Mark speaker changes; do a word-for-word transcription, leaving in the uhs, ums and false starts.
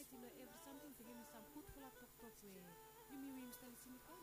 Speaker 1: still uh, every something to give me some food full of talk talk we you me we still see me